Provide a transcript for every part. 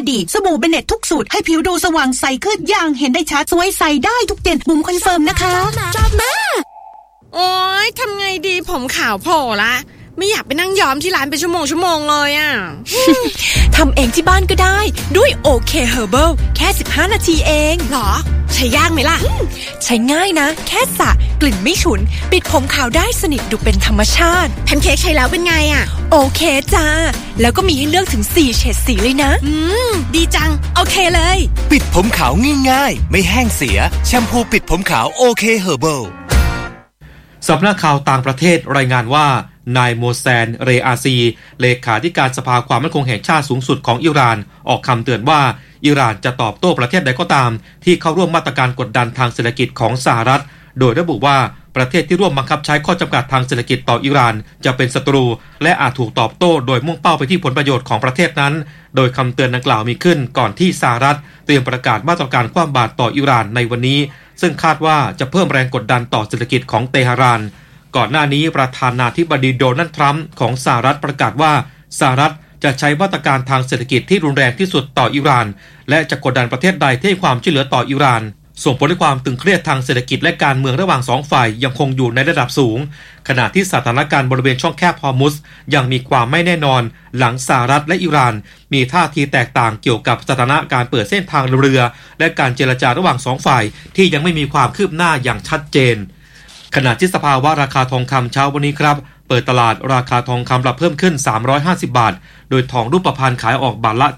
ดีสบู่เบเน็ตทุกสูตรให้ผิวดูสว่างใสขึ้นอย่างเห็นได้ชัดสวยใสได้ทุกเย็นบุ๋มคอนเฟิร์มนะคะจอบมาโอ๊ยทำไงดีผมขาวโผล่ละไม่อยากไปนั่งย้อมที่ร้านเป็นชั่วโมงเลยอ่ะทำเองที่บ้านก็ได้ด้วยโอเคเฮอร์เบิลแค่15นาทีเองหรอใช้ยากไหมล่ะใช้ง่ายนะแค่สระกลิ่นไม่ฉุนปิดผมขาวได้สนิทดูเป็นธรรมชาติแพนเค้กใช้แล้วเป็นไงอ่ะโอเคจ้าแล้วก็มีให้เลือกถึง4เฉดสีเลยนะดีจังโอเคเลยปิดผมขาวง่ายๆไม่แห้งเสียแชมพูปิดผมขาวโอเคเฮอร์เบิลสำนักข่าวต่างประเทศรายงานว่านายโมแซนเรอาซีเลขาธิการสภาความมั่นคงแห่งชาติสูงสุดของอิหร่านออกคำเตือนว่าอิหร่านจะตอบโต้ประเทศใดก็ตามที่เข้าร่วมมาตรการกดดันทางเศรษฐกิจของสหรัฐโดยระบุว่าประเทศที่ร่วมบังคับใช้ข้อจำกัดทางเศรษฐกิจต่ออิหร่านจะเป็นศัตรูและอาจถูกตอบโต้โดยมุ่งเป้าไปที่ผลประโยชน์ของประเทศนั้นโดยคำเตือนดังกล่าวมีขึ้นก่อนที่สหรัฐเตรียมประกาศมาตรการคว่ำบาตรต่ออิหร่านในวันนี้ซึ่งคาดว่าจะเพิ่มแรงกดดันต่อเศรษฐกิจของเตหะรานก่อนหน้านี้ประธานาธิบดีโดนัลด์ทรัมป์ของสหรัฐประกาศว่าสหรัฐจะใช้มาตรการทางเศรษฐกิจที่รุนแรงที่สุดต่ออิหร่านและจะกดดันประเทศใดที่ให้ความช่วยเหลือต่ออิหร่านส่งผลให้ความตึงเครียดทางเศรษฐกิจและการเมืองระหว่าง2ฝ่ายยังคงอยู่ในระดับสูงขณะที่สถานการณ์บริเวณช่องแคบฮอร์มุซยังมีความไม่แน่นอนหลังสหรัฐและอิหร่านมีท่าทีแตกต่างเกี่ยวกับสถานะการเปิดเส้นทางเรือและการเจรจาระหว่าง2ฝ่ายที่ยังไม่มีความคืบหน้าอย่างชัดเจนขณะที่สภาวะราคาทองคำเช้าวันนี้ครับเปิดตลาดราคาทองคำปรับเพิ่มขึ้น350บาทโดยทองรูปพรรณขายออกบาทละ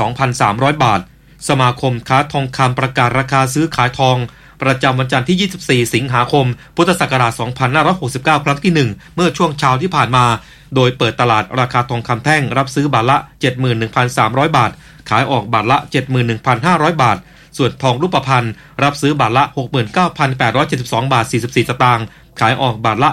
72,300 บาทสมาคมค้าทองคำประกาศราคาซื้อขายทองประจำวันจันทร์ที่24สิงหาคมพุทธศักราช2569ครั้งที่1เมื่อช่วงเช้าที่ผ่านมาโดยเปิดตลาดราคาทองคำแท่งรับซื้อบาทละ 71,300 บาทขายออกบาทละ 71,500 บาทส่วนทองรูปพรรณรับซื้อบาทละ 69,872 บาท44สตางค์ขายออกบาทละ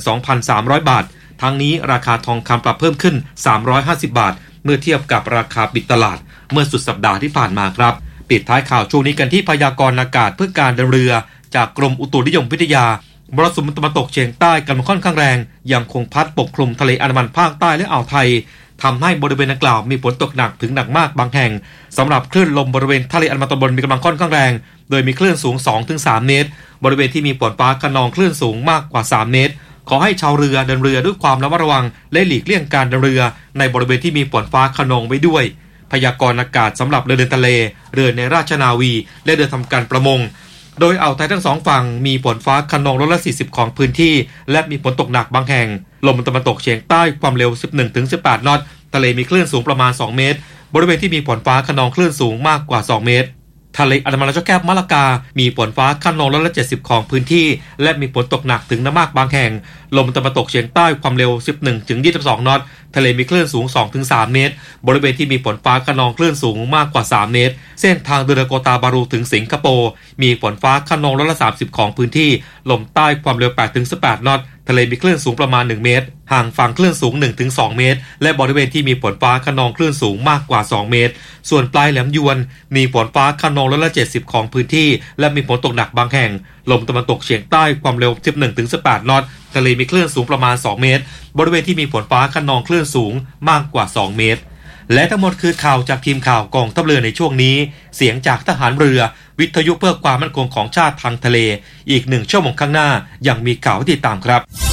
72,300 บาททั้งนี้ราคาทองคำปรับเพิ่มขึ้น350บาทเมื่อเทียบกับราคาปิดตลาดเมื่อสุดสัปดาห์ที่ผ่านมาครับปิดท้ายข่าวช่วงนี้กันที่พยากรณ์อากาศเพื่อการเดินเรือจากกรมอุตุนิยมวิทยามรสุมตะวันตกเฉียงใต้กำลังค่อนข้างแรงยังคงพัดปกคลุมทะเลอันดามันภาคใต้และอ่าวไทยทำให้บริเวณดังกล่าวมีฝนตกหนักถึงหนักมากบางแห่งสำหรับคลื่นลมบริเวณทะเลอันดามันตอนบนมีกำลังค่อนข้างแรงโดยมีคลื่นสูง 2-3 เมตรบริเวณที่มีฝนฟ้าคะนองคลื่นสูงมากกว่า3เมตรขอให้ชาวเรือเดินเรือด้วยความระมัดระวังและหลีกเลี่ยงการเดินเรือในบริเวณที่มีฝนฟ้าคะนองไว้ด้วยพยากรณ์อากาศสำหรับเรือเดินทะเลเรือในราชนาวีและเรือทำการประมงโดยอ่าวไทยทั้ง2ฝั่งมีฝนฟ้าคะนองร้อยละ40ของพื้นที่และมีฝนตกหนักบางแห่งลมตะวันตกเฉียงใต้ความเร็ว 11-18 นอตทะเลมีคลื่นสูงประมาณ2เมตรบริเวณที่มีฝนฟ้าคะนองคลื่นสูงมากกว่า2เมตรทะเลอันดามันและช่องแคบมะละกามีฝนฟ้าคะนองร้อยละ70ของพื้นที่และมีฝนตกหนักถึงหนักมากบางแห่งลมตะวันตกเฉียงใต้ความเร็ว 11-22 นอตทะเลมีคลื่นสูง 2-3 เมตรบริเวณที่มีฝนฟ้าคะนองคลื่นสูงมากกว่า3เมตรเส้นทางเรือโกตาบารูถึงสิงคโปร์มีฝนฟ้าคะนองร้อยละ30ของพื้นที่ลมใต้ความเร็ว 8-18 นอตทะเลมีคลื่นสูงประมาณ1เมตรห่างฝั่งคลื่นสูง 1-2 เมตรและบริเวณที่มีฝนฟ้าคะนองคลื่นสูงมากกว่า2เมตรส่วนปลายแหลมยวนมีฝนฟ้าคะนองร้อยละ70ของพื้นที่และมีฝนตกหนักบางแห่งลมตะวันตกเฉียงใต้ความเร็ว 11-18 นอตทะเลมีคลื่นสูงประมาณ2เมตรบริเวณที่มีฝนฟ้าคะนองคลื่นสูงมากกว่า2เมตรและทั้งหมดคือข่าวจากทีมข่าวกองทัพเรือในช่วงนี้เสียงจากทหารเรือวิทยุเพื่อความมั่นคงของชาติทางทะเลอีก1ชั่วโมงข้างหน้ายังมีข่าวให้ติดตามครับ